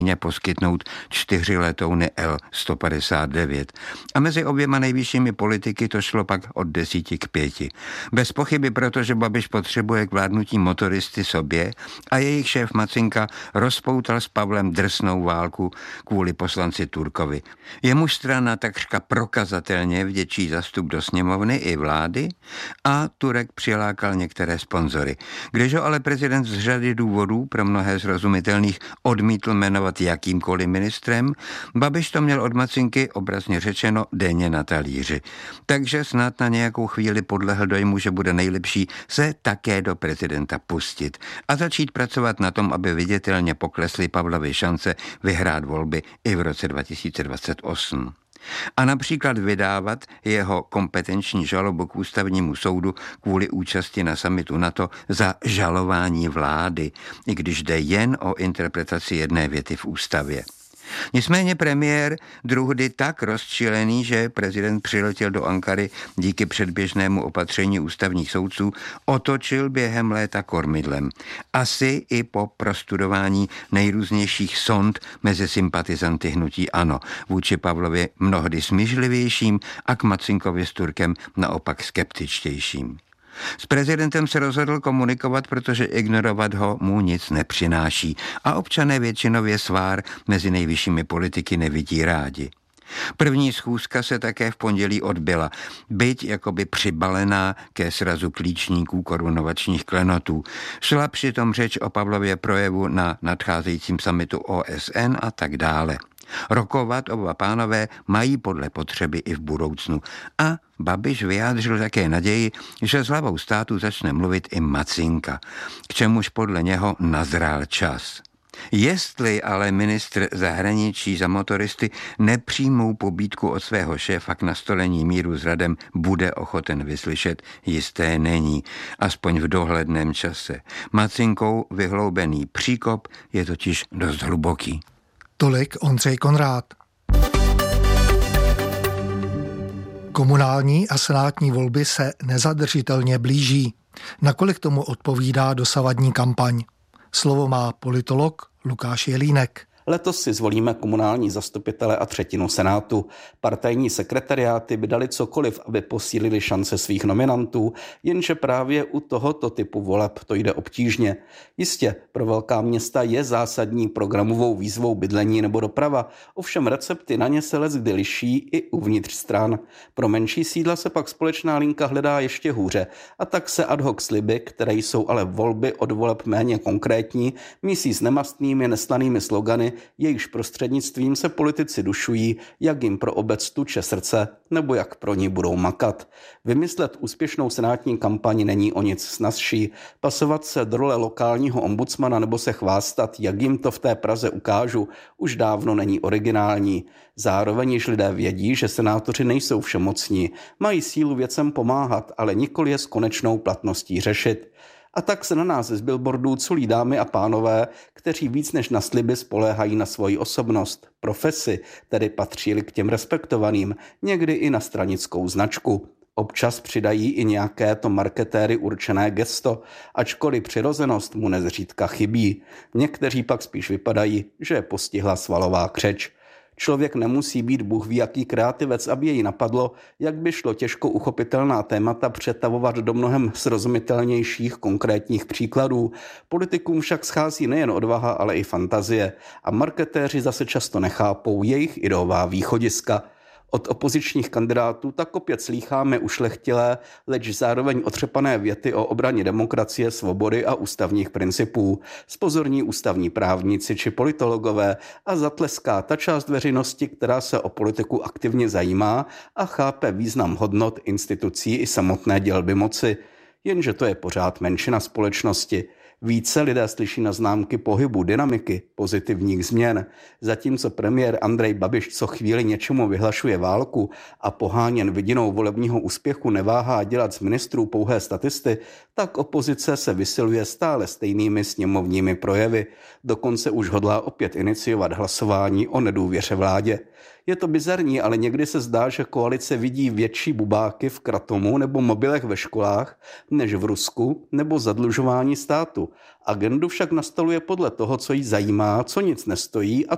poskytnout 4 letouny L-159. A mezi oběma nejvyššími politiky to šlo pak od 10 k 5. Bez pochyby, protože Babiš potřebuje k vládnutí motoristy sobě a jejich šéf Macinka rozpoutal s Pavlem drsnou válku kvůli poslanci Turkovi. Jemuž strana takřka prokazatelně vděčí za vstup do sněmovny i vlády a Turek přilákal některé sponzory. Když ho ale prezident z řady důvodů, pro mnohé srozumitelných, odmítl jmenovat jakýmkoliv ministrem, Babiš to měl od Macinky, obrazně řečeno, denně na talíři. Takže snad na nějakou chvíli podlehl dojmu, že bude nejlepší se také do prezidenta pustit a začít pracovat na tom, aby viditelně poklesly Pavlovy šance vyhrát volby i v roce 2028. A například vydávat jeho kompetenční žalobu k ústavnímu soudu kvůli účasti na summitu NATO za žalování vlády, i když jde jen o interpretaci jedné věty v ústavě. Nicméně premiér druhdy tak rozčilený, že prezident přiletěl do Ankary díky předběžnému opatření ústavních soudců, otočil během léta kormidlem. Asi i po prostudování nejrůznějších sond mezi sympatizanty hnutí ANO, vůči Pavlovi mnohdy smířlivějším a k Macinkovi s Turkem naopak skeptičtějším. S prezidentem se rozhodl komunikovat, protože ignorovat ho mu nic nepřináší a občané většinově svár mezi nejvyššími politiky nevidí rádi. První schůzka se také v pondělí odbyla, byť jakoby přibalená ke srazu klíčníků korunovačních klenotů. Šla přitom řeč o Pavlově projevu na nadcházejícím summitu OSN a tak dále. Rokovat oba pánové mají podle potřeby i v budoucnu. A Babiš vyjádřil také naději, že s hlavou státu začne mluvit i Macinka, k čemuž podle něho nazrál čas. Jestli ale ministr zahraničí za motoristy nepřímou pobídku od svého šéfa k nastolení míru s Radem bude ochoten vyslyšet, jisté není, aspoň v dohledném čase. Macinkou vyhloubený příkop je totiž dost hluboký. Tolik Ondřej Konrád. Komunální a senátní volby se nezadržitelně blíží. Nakolik tomu odpovídá dosavadní kampaň? Slovo má politolog Lukáš Jelínek. Letos si zvolíme komunální zastupitele a třetinu senátu. Partajní sekretariáty by dali cokoliv, aby posílili šance svých nominantů, jenže právě u tohoto typu voleb to jde obtížně. Jistě, pro velká města je zásadní programovou výzvou bydlení nebo doprava, ovšem recepty na ně se leckdy liší i uvnitř stran. Pro menší sídla se pak společná linka hledá ještě hůře a tak se ad hoc sliby, které jsou ale volby od voleb méně konkrétní, mísí s nemastnými neslanými slogany, jejichž prostřednictvím se politici dušují, jak jim pro obec tuče srdce, nebo jak pro ní budou makat. Vymyslet úspěšnou senátní kampaň není o nic snazší. Pasovat se do role lokálního ombudsmana nebo se chvástat, jak jim to v té Praze ukážu, už dávno není originální. Zároveň již lidé vědí, že senátoři nejsou všemocní, mají sílu věcem pomáhat, ale nikoli je s konečnou platností řešit. A tak se na nás z billboardů culí dámy a pánové, kteří víc než na sliby spoléhají na svoji osobnost, profesi, tedy patří-li k těm respektovaným, někdy i na stranickou značku. Občas přidají i nějaké to marketéry určené gesto, ačkoliv přirozenost mu nezřídka chybí. Někteří pak spíš vypadají, že je postihla svalová křeč. Člověk nemusí být bůhví jaký kreativec, aby jej napadlo, jak by šlo těžko uchopitelná témata přetavovat do mnohem srozumitelnějších konkrétních příkladů. Politikům však schází nejen odvaha, ale i fantazie a marketéři zase často nechápou jejich ideová východiska. Od opozičních kandidátů tak opět slýcháme ušlechtilé, leč zároveň otřepané věty o obraně demokracie, svobody a ústavních principů. Spozorní ústavní právníci či politologové a zatleská ta část veřejnosti, která se o politiku aktivně zajímá a chápe význam hodnot, institucí i samotné dělby moci. Jenže to je pořád menšina společnosti. Více lidé slyší na známky pohybu, dynamiky, pozitivních změn. Zatímco premiér Andrej Babiš co chvíli něčemu vyhlašuje válku a poháněn vidinou volebního úspěchu neváhá dělat z ministrů pouhé statisty, tak opozice se vysiluje stále stejnými sněmovními projevy. Dokonce už hodlá opět iniciovat hlasování o nedůvěře vládě. Je to bizarní, ale někdy se zdá, že koalice vidí větší bubáky v Kratomu nebo mobilech ve školách, než v Rusku nebo zadlužování státu. Agendu však nastoluje podle toho, co jí zajímá, co nic nestojí a